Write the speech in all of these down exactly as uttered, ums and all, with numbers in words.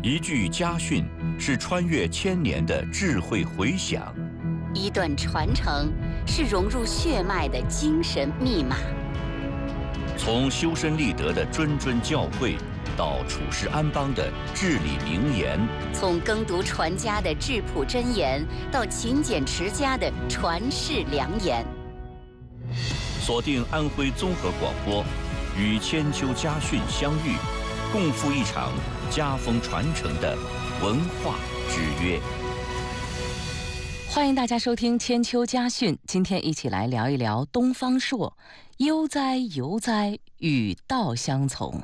一句家训是穿越千年的智慧回响， 一段传承是融入血脉的精神密码。 从修身立德的谆谆教诲，到处世安邦的至理名言； 从耕读传家的质朴箴言，到勤俭持家的传世良言。 锁定安徽综合广播，与千秋家训相遇，共赴一场家风传承的文化之约。 欢迎大家收听千秋家训，今天一起来聊一聊东方朔，悠哉游哉，与道相从。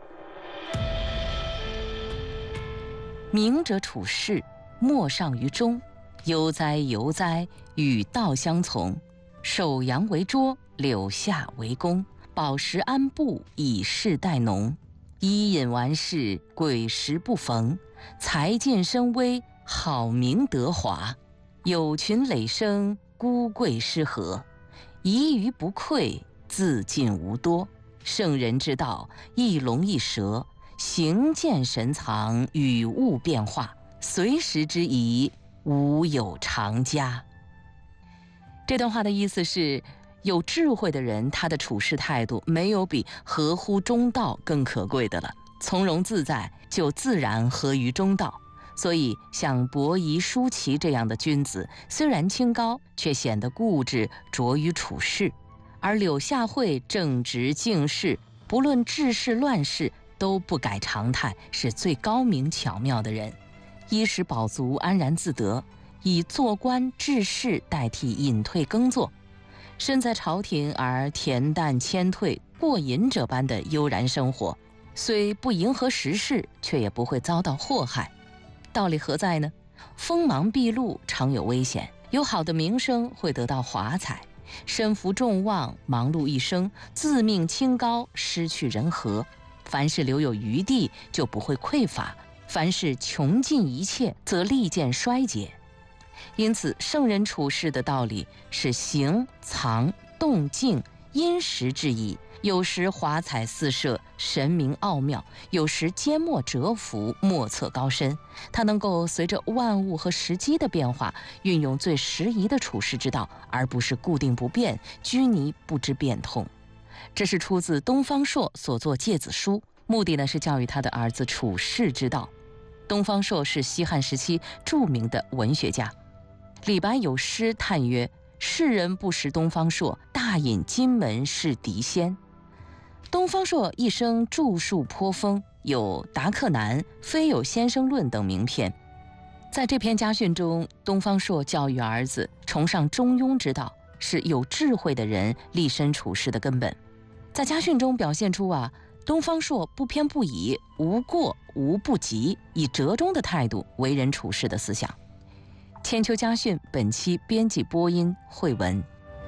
明者处世，莫上于中；悠哉游哉，与道相从。守阳为桌，柳下为弓。饱食安步，以逸待农。伊尹完事，鬼时不逢。才见声微，好名得华。有群累生，孤贵失和。宜于不愧，自尽无多。圣人之道，一龙一蛇，形见神藏，与物变化，随时之宜，无有常家。这段话的意思是，有智慧的人，他的处事态度没有比合乎中道更可贵的了。从容自在，就自然合于中道。所以像伯夷、叔齐这样的君子，虽然清高，却显得固执，拙于处事；而柳下惠正直敬事，不论治世乱世都不改常态，是最高明巧妙的人。衣食饱足，安然自得，以做官治世代替隐退耕作，身在朝廷而恬淡谦退，过隐者般的悠然生活，虽不迎合时事，却也不会遭到祸害。道理何在呢？锋芒毕露，常有危险；有好的名声，会得到华彩；身负众望，忙碌一生，自命清高，失去人和。凡事留有余地，就不会匮乏；凡事穷尽一切，则利见衰竭。因此，圣人处事的道理是行、藏、动、静、因时制宜，有时华彩四射，神明奥妙；有时缄默蛰伏，莫测高深。他能够随着万物和时机的变化，运用最适宜的处世之道，而不是固定不变，拘泥不知变通。这是出自东方朔所作《诫子书》，目的呢是教育他的儿子处世之道。东方朔是西汉时期著名的文学家。李白有诗叹曰：世人不识东方朔，大隐金门是敌仙。东方朔一生著述颇丰，有《达克南》《非有先生论》等名篇。在这篇家训中，东方朔教育儿子崇尚中庸之道，是有智慧的人立身处世的根本。在家训中表现出啊，东方朔不偏不倚，无过无不及，以折中的态度为人处事的思想。千秋家训本期编辑播音慧文。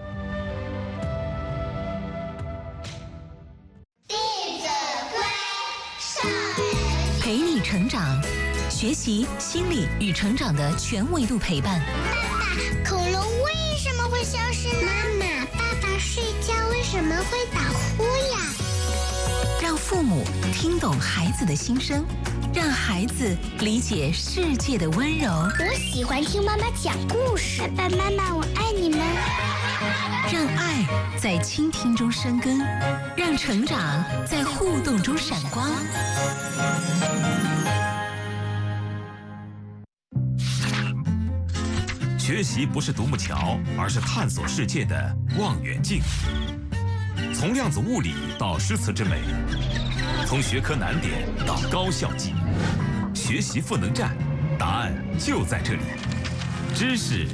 弟子规，上陪你成长，学习心理与成长的全维度陪伴。 爸爸，恐龙为什么会消失呢？妈妈，爸爸睡觉为什么会打呼呀？ 让父母听懂孩子的心声，让孩子理解世界的温柔。 我喜欢听妈妈讲故事。爸爸妈妈，我爱你们。 让爱在倾听中生根，让成长在互动中闪光。 学习不是独木桥，而是探索世界的望远镜。从量子物理到诗词之美，从学科难点到高效记忆，学习赋能站，答案就在这里。知识